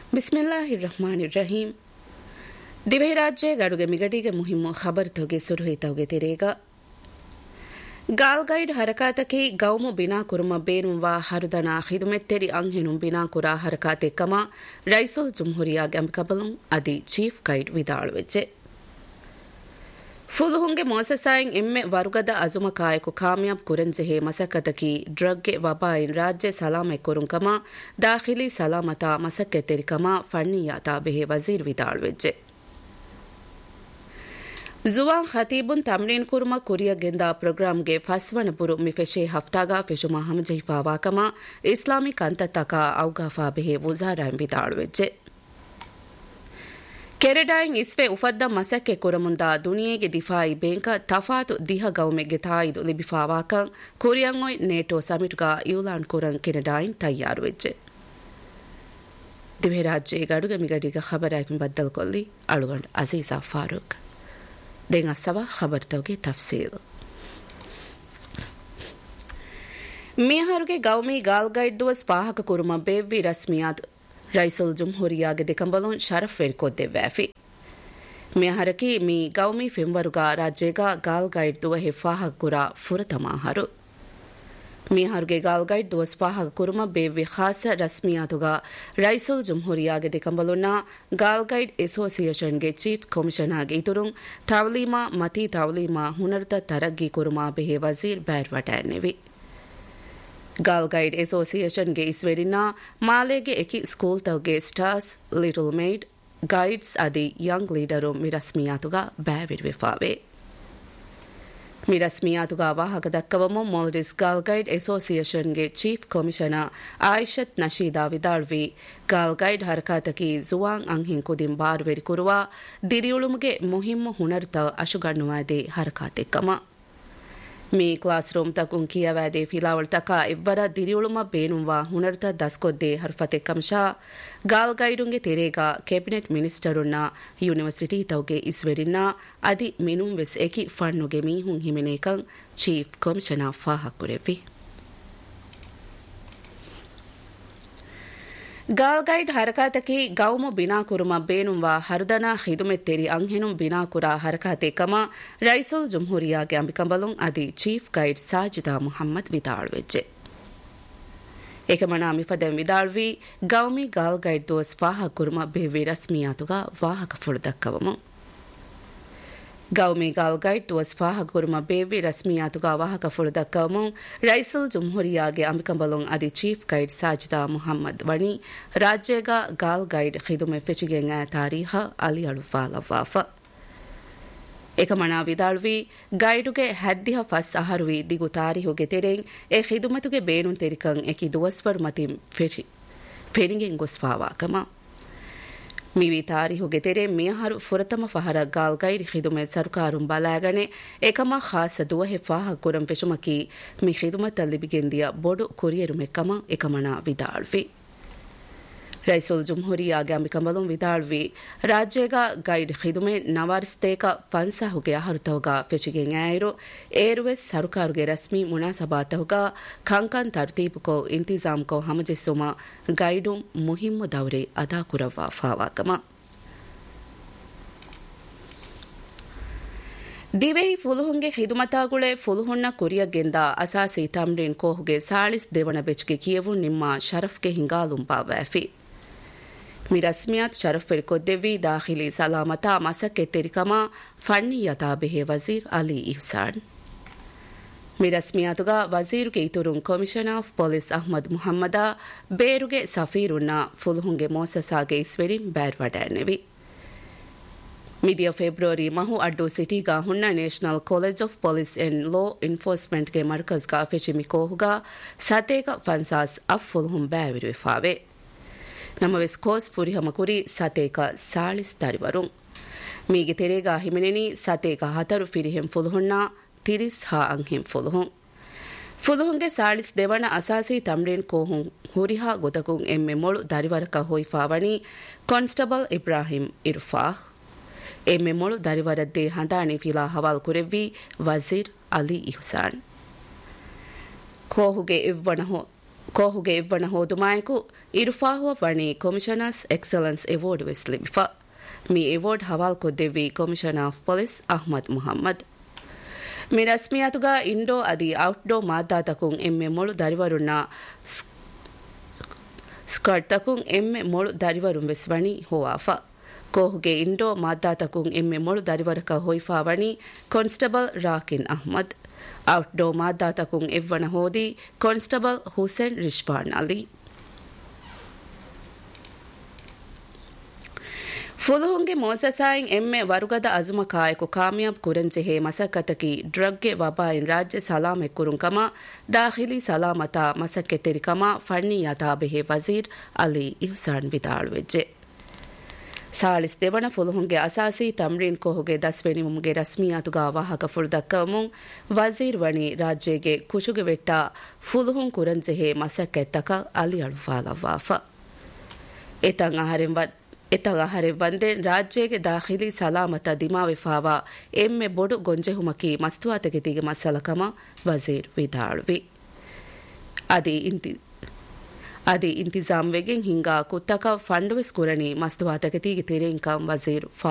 ಬಿಸ್ಮಿಲ್ಲಾಹಿರ್ರಹ್ಮಾನಿರ್ರಹೀಂ. ದಿವೆ ರಾಜ್ಯ ಗಡುಗೆ ಮಿಗಡಿಗೆ ಮುಹಿಮ್ಮು ಖಬರ್ ತೊಗೆ ಸುರುಹಿತವಗೆ ತೆರೇಗ ಗಾಲ್ಗೈಡ್ ಹರಕಾತಕಿ ಗೌಮು ಬಿನಾ ಕುರುಮ ಬೇನುವಾ ಹರುದನ ಖಿದುಮೆತ್ತೆರಿ ಅಂಹೆನುಂ ಬಿನಾ ಕುರಾ ಹರಕಾತೆ ಕಮ ರೈಸುಲ್ ಜುಮ್ಹುರಿಯಾ ಗಂಕಬಲುಂ ಅದಿ ಚೀಫ್ ಗೈಡ್ ವಿದಾಳುವೆಚ್ಚೆ ಫುಲುಹುಂಗೆ ಮೋಸಸಾಯಿನ್ ಎಮ್ಮೆ ವರುಗದ ಅಜುಮಕಾಯಕು ಕಾಮಯಾಬ್ ಕುರೆಂಜೆಹೆ ಮಸಕತಕಿ ಡ್ರಗ್ಗೆ ವಬಾಯಿನ್ ರಾಜ್ಯ ಸಲಾಮೆ ಕುರುಂಕಮ ದಾಖಿಲಿ ಸಲಾಮತ ಮಸಕ್ಕೆ ತೆರಿಕಮ ಫಣ್ಣಿಯಾತ ಬೆಹೆ ವಜೀರ್ ವಿದಾಳುವೆಜ್ಜೆ ಜುವಾನ್ ಖತೀಬುನ್ ತಮ್ರೀನ್ ಕುರ್ಮ ಕುರಿಯ ಗೆಂದ ಪ್ರೋಗ್ರಾಂಗೆ ಫಸ್ವನ ಪುರು ಮಿಫೆಶೆ ಹಫ್ತಾಗ ಫೆಶುಮ ಹಮಜಹಿಫಾವಾಕಮ ಇಸ್ಲಾಮಿಕ್ ಅಂತತಕ ಔಗಾಫಾ ಬೆಹೆ ವುಜಾರಾಯಂ ವಿದಾಳುವೆಜ್ಜೆ ಕೆರೆಡಾಯಿನ್ ಇಸ್ವೆ ಉಫದ್ದ ಮಸಕ್ಕೆ ಕುರಮುಂದ ದುನಿಯೆಗೆ ದಿಫಾಯಿ ಬೇಂಕ ತಫಾತು ದಿಹ ಗೌಮೆಗೆ ತಾಯಿದು ಲಿಬಿಫಾವಾಕಂ ಕುರಿಯಂಗೊಯ್ ನೇಟೋ ಸಮಿಟ್ಗ ಯೂಲಾನ್ ಕುರಂ ಕೆರೆಡಾಯಿನ್ ತಯ್ಯಾರುವೆಜ್ಜೆ ದಿವೆ ರಾಜ್ಯ ಗಡುಗೆ ಮಿಗಡಿಗ ಖಬರಾಯಿನ್ ಬದ್ದಲ್ ಕೊಲ್ಲಿ ಅಳುಗಂಡ್ ಅಜೀಜಾ ಫಾರೂಕ್ ದೆಂಗ ಸವ ಖಬರ್ ತವಗೆ ತಫ್ಸೀಲ್ ಮಿಹಾರುಗೆ ಗೌಮಿ ಗಾಲ್ಗೈಡ್ ದುವಸ್ ಪಾಹಕ ಕುರುಮ ಬೇವ್ವಿ ರಸ್ಮಿಯಾದ್ ರೈಸುಲ್ ಜುಮ್ಹುರಿಯಾಗೆ ದಿಕಂಬಲೋನ್ ಶರಫ್ ವೆರ್ಕೋದ್ದೆ ವ್ಯಾಫಿ ಮಿಹಾರಕಿ ಮಿ ಗೌಮಿ ಫೆಂವರುಗ ರಾಜ್ಯಗ ಗಾಲ್ಗೈಡ್ ದುವ ಹೆಫಾಹಕ ಕುರ ಫುರತಮಾಹರು ಮಿಹಾರುಗೆ ಗಾಲ್ಗೈಡ್ ದುವಸ್ ಪಾಹಕ ಕುರುಮ ಬೇವ್ವಿ ಖಾಸ ರಸ್ಮಿಯಾತುಗ ರೈಸುಲ್ ಜುಮ್ಹುರಿಯಾಗೆ ದಿಕಂಬಲೋನ್ನ ಗಾಲ್ಗೈಡ್ ಅಸೋಸಿಯೇಷನ್ಗೆ ಚೀಫ್ ಕಮಿಷನರ್ಗೆ ಇತುರುಂ ತವಲೀಮಾ ಮತಿ ತವಲೀಮಾ ಹುನರ್ತ ತರಗ್ಗಿ ಕುರುಮ ಬೆಹೆ ವಜೀರ್ ಬೈರ್ ವಟಾನೆವಿ ಗಾಲ್ಗೈಡ್ ಅಸೋಸಿಯೇಷನ್ಗೆ ಇಸ್ವೆರಿನ ಮಾಲೆಗೆ ಎಕಿ school ತವಗೆ stars little made guides ಅದಿ ಯಂಗ್ ಲೀಡರು ಮಿರಸ್ಮಿಯಾತುಗ ಬ್ಯಾವಿರ್ವಿಫಾವೆ ಮಿರಸ್ಮಿಯಾತುಗ ವಾಹಕ ದಕ್ಕವಮು ಮೊಲ್ಡಿಸ್ ಗಾಲ್ಗೈಡ್ ಅಸೋಸಿಯೇಷನ್ಗೆ chief commissioner ಆಯಿಷತ್ ನಶೀದಾ ವಿದಾಳ್ವಿ ಗಾಲ್ಗೈಡ್ ಹರಕಾತಕಿ Zhuang ಅಂಹಿಂ ಕುದಿಂ ಬಾರ್ವೆರಿ Kuruva ದಿರಿಯುಳುಮುಗೆ ಮುಹಿಮ್ಮು ಹುನರ್ತ ಅಶುಗಣ್ಣುವಾದೆ ಹರಕಾತೆಕ್ಕಮ me class room ತಕುಂ ಕಿಯವಾದೆ ಫಿಲಾವಳ್ ತಕ ಇವ್ವರ ದಿರಿಯುಳುಮ ಬೇನುವ ಹುನರ್ತ ದಸ್ಕೊದ್ದೆ ಹರ್ಫತೆ ಕಂಶಾ ಗಾಲ್ಗೈಡುಂಗೆ ತೆರೇಗ ಕ್ಯಾಬಿನೆಟ್ ಮಿನಿಸ್ಟರುನ್ನ ಯೂನಿವರ್ಸಿಟಿ ತೌಗೆ ಇಸ್ವೆರಿನ್ನ ಅದಿ ಮಿನುಂ ವೆಸ್ ಎಕಿ ಫಣ್ಣುಗೆ ಮೀಹುಂ ಹಿಮಿನೇಕಂ ಚೀಫ್ ಕಮಿಷನರ್ ಫಾಹಕುರೆವಿ ಗಾಲ್ಗೈಡ್ ಹರಕಾತಕಿ ಗೌಮು ಬಿನಾ ಕುರುಮ ಬೇನುವ ಹರುದನ ಖಿದುಮೆತ್ತೆರಿ ಅಂಹೆನುಂ ಬಿನಾ ಕುರಾ ಹರಕಾತೆ ಕಮ ರೈಸುಲ್ ಜುಮ್ಹುರಿಯಾಗೆ ಅಂಬಿಕಂಬಲುಂ ಅದಿ ಚೀಫ್ ಗೈಡ್ ಸಾಜಿದಾ ಮುಹಮ್ಮದ್ ವಿದಾಳುವೆಜ್ಜೆ ಏಕಮಣ ಮಿಫದೆಂ ವಿದಾಳ್ವಿ ಗೌಮಿ ಗಾಲ್ಗೈಡ್ ದೋಸ್ ವಾಹಕ ಕುರುಮ ಬೇವಿ ರಸ್ಮಿಯಾತುಗ ವಾಹಕ ಫುಳುದಕ್ಕವಮು ಗೌಮಿ ಗಾಲ್ಗೈಡ್ ದೋಸ್ ವಾಹಕ ಕುರುಮ ಬೇವಿ ರಸ್ಮಿಯಾತುಗ ವಾಹಕ ಫುಳುದಕ್ಕವಮು ರೈಸುಲ್ ಜುಮ್ಹುರಿಯಾಗೆ ಅಂಬಿಕಂಬಲುಂ ಅದಿ ಚೀಫ್ ಗೈಡ್ ಸಾಜಿದಾ ಮುಹಮ್ಮದ್ ವಣಿ ರಾಜ್ಯಗ ಗಾಲ್ಗೈಡ್ ಖಿದುಮೆ ಫೆಚಿಗೆಂ ತಾರೀಖ ಅಲಿ ಅಳುಫಾಲವಾಫ ಏಕಮಣ ವಿದಾಳ್ವಿ ಗೈಡುಗೆ ಹದ್ದಿಹ ಫಸ್ ಅಹರುವಿ ದಿಗು ತಾರೀಹುಗೆ ತೆರೆಂ ಎ ಖಿದುಮತುಗೆ ಬೇನುಂ ತೆರಿಕಂ ಎಕಿ ದುವಸ್ವರ್ ಮತಿಂ ಫೆಣಿಗೆಂ ಗೊಸ್ಫಾವಾಕಮ ಮಿವಿ ತಾರೀಹುಗೆ ತೆರೆ ಮಿಯಹರು ಫುರತಮ ಫಹರ ಗಾಲ್ಗೈಡ್ ಖಿದುಮೆ ಸರ್ಕಾರುಂ ಬಲಾಗಣೆ ಏಕಮ ಖಾಸ ದುವಹೆ ಫಾಹ ಕುರಂ ಫೆಶುಮಕಿ ಮಿ ಖಿದುಮತ ಲಿಬಿಗೆಂದಿಯ ಬೋಡು ಕೊರಿಯರುಮೆಕ್ಕಮ ಏಕಮಣ ವಿದಾಳ್ವಿ ರೈಸುಲ್ ಜುಮ್ಹುರಿಯಾಗೆ ಅಂಬಿಕಂಬಲುಂ ವಿದಾಳ್ವಿ ರಾಜ್ಯಗ ಗೈಡ್ ಖಿದುಮೆ ನವಾರಿಸ್ತೇಕ ಫನ್ಸಾಹುಗೆ ಅಹರುತವಗ ಫೆಚಿಗೆಂ ಆಯಿರು ಏರುವೆಸ್ ಸರ್ಕಾರುಗೆ ರಸ್ಮಿ ಮುನಾಸಬಾತಹುಗ ಖಂಕನ್ ತರ್ತೀಬುಕೋ ಇಂತಿಜಾಮ್ಕೋ ಹಮಜೆಸ್ಸುಮ ಗೈಡುಂ ಮುಹಿಮ್ಮು ದೌರೆ ಅದಾ ಕುರವ್ವ ಫಾವಾಕಮ ದಿವೆಹಿ ಫುಲುಹುಂಗೆ ಖಿದುಮತಾಗುಳೆ ಫುಲುಹುನ್ನ ಕುರಿಯಗೆಂದ ಅಸಾಸಿ ತಮ್ರೀನ್ ಕೋಹುಗೆ ಸಾಳಿಸ್ ದೇವಣ ಬೆಚ್ಗೆ ಕಿಯವು ನಿಮ್ಮ ಶರಫ್ಗೆ ಹಿಂಗಾಲುಂಬಾ ವ್ಯಾಫಿ ಮಿರಸ್ಮಿಯಾತ್ ಶರಫ್ ಫೆರ್ಕೊದ್ದೆವಿ ದಾಖಿಲಿ ಸಲಾಮತ ಮಸಕ್ಕೆ ತೆರಿಕಮ ಫಣ್ಣಿಯತಾ ಬೆಹೆ ವಜೀರ್ Ali Ihsan ಮಿರಸ್ಮಿಯಾತುಗ ವಜೀರುಗೆ ಇತುರುಂ commissioner of police Ahmed ಮುಹಮ್ಮದ ಬೇರುಗೆ ಸಫೀರುನ್ನ ಫುಲುಹುಂಗೆ ಮೋಸಸಾಗೆ ಇಸ್ವೆರಿಂ ಬ್ಯಾರ್ ವಡಾನೆವಿ ಮಿಡಿಯ February ಮಹು Addu ಸಿಟಿಗ ಹುನ್ನ national college of police and law ಎನ್ಫೋರ್ಸ್ಮೆಂಟ್ಗೆ ಮರ್ಕಜ್ಗ ಫೆಚಿಮಿ ಕೋಹುಗ ಸತೇಗ ಫನ್ಸಾಸ್ of ಫುಲುಹುಂ ಬ್ಯಾವಿರುವಿಫಾವೆ ನಮ್ಮ ವೆಸ್ಕೋಸ್ ಫುರಿಹಮ ಕುರಿ ಸತೇಕ ಸಾಳಿಸ್ ತರಿವರು ಮೀಗೆ ತೆರೆಗ ಹಿಮಿನೆನಿ ಸತೇಕ ಹತರು ಫಿರಿಹೆಂ ಫುಲುಹುನ್ನ ತಿರಿಸ್ ಹಾ ಅಂಹೆಂ ಫುಲುಹುಂಗೆ ಸಾಳಿಸ್ ದೇವಣ ಅಸಾಸಿ ತಮ್ರೇನ್ ಕೋಹುಂ ಹುರಿಹಾ ಗೊತಕುಂ ಎಮ್ಮೆ ಮೊಳು ದರಿವರಕ ಹೋಯ್ಫಾವಣಿ ಕಾನ್ಸ್ಟೇಬಲ್ ಇಬ್ರಾಹಿಂ ಇರ್ಫಾಹ್ ಎಮ್ಮೆ ಮೊಳು ದರಿವರದ್ದೇ ಹಂದಾಣಿ ಫಿಲಾ ಹವಾಲ್ ಕುರೆವ್ವಿ ವಜೀರ್ Ali Ihsan ಕೋಹುಗೆ ಇವ್ವಣಹು ಕೋಹುಗೆ ಇವ್ವಣ ಹೋದುಮಾಯಕು ಇರುಫಾಹುವ ವಣಿ commissioners excellence award ವೆಸ್ಲಿಮಿಫ me award ಹವಾಲ್ ಕೊದ್ದೆವಿ commissioner of police Ahmed Muhammad me ರಸ್ಮಿಯಾತುಗ Indo ಅದಿ ಔಟ್ಡೋರ್ ಮಾದ್ದಾತಕುಂ ಎಮ್ಮೆ ಮೊಳು ದರಿವರುನ್ನ ಸ್ಕರ್ಟಕುಂ ಎಮ್ಮೆ ಮೊಳು ದರಿವರುಂ ವೆಸ್ವಣಿ ಹೋವಾಫ ಕೋಹುಗೆ ಇಂಡೋ ಮಾದ್ದಾತಕುಂ ಎಮ್ಮೆ ಮೊಳು ದರಿವರಕ ಹೊಯ್ಫಾವಣಿ constable ರಾಕಿನ್ Ahmed outdoor ಮಾದ್ದಾತಕುಂ ಎವ್ವಣ ಹೋದಿ constable Hussain ರಿಶ್ವಾನ್ Ali ಫುಲುಹುಂಗೆ ಮೋಸಸಾಯಿನ್ ಎಮ್ಮೆ ವರುಗದ ಅಜುಮ ಕಾಯಕು ಕಾಮಿಯಾಬ್ ಕುರೆನ್ಸೆಹೆ ಮಸಕತಕಿ ಡ್ರಗ್ಗೆ ವಬಾಯಿನ್ ರಾಜ್ಯ ಸಲಾಮೆ ಕುರುಂಕಮ ದಾಖಿಲಿ ಸಲಾಮತ ಮಸಕ್ಕೆ ತೆರಿಕಮ ಫಣ್ಣಿ ಯತಾಬೆಹೆ ವಜೀರ್ ಅಲಿ ಇಹ್ಸಾನ್ ವಿದಾಳುವೆಜ್ಜೆ ಸಾಳಿಸ್ ದೇವಣ ಫುಲುಹುಂಗೆ ಅಸಾಸಿ ತಮ್ರೀನ್ ಕೋಹುಗೆ ದಸ್ವೆನಿ ಮುಮ್ಗೆ ರಸ್ಮಿಯಾತುಗ ವಾಹಕ ಫುರ್ದಕ್ಕಮುಂ ವಜೀರ್ ವಣಿ ರಾಜ್ಯಗೆ ಕುಶುಗೆ ವೆಟ್ಟ ಫುಲುಹುಂ ಕುರೆನ್ಸೆಹೆ ಮಸಕ್ಕೆತ್ತಕ ಅಲಿ ಅಳುಫಾಲವಾಫ ಎತಂಗ ಹರೆ ವಂದೆನ್ ರಾಜ್ಯಗೆ ದಾಖಿಲಿ ಸಲಾಮತ ದಿಮಾವೆಫಾವ ಎಮ್ಮೆ ಬೊಡು ಗೊಂಜೆಹುಮಕಿ ಮಸ್ತುವಾತೆಗೆ ತಿಗೆ ಮಸಲಕಮ ವಜೀರ್ ವಿದಾಳುವಿ ಅದಿ ಇಂತಿಜಾಮ್ ವೆಗೆನ್ ಹಿಂಗಾ ಕುತ್ತಕ ಫಂಡುವೆಸ್ ಕುರಣಿ ಮಸ್ತುವಾತೆಗೆ ತಿಗೆ ತಿರೆಂಕಂ ವಜೀರ್